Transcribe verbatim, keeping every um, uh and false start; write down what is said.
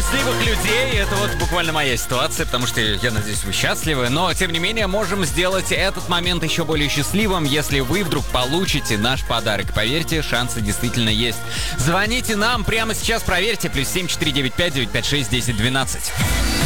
счастливых людей. Это вот буквально моя ситуация, потому что, я надеюсь, вы счастливы. Но, тем не менее, можем сделать этот момент еще более счастливым, если вы вдруг получите наш подарок. Поверьте, шансы действительно есть. Звоните нам прямо сейчас, проверьте. Плюс семь четыре девять пять девять пять шесть десять двенадцать.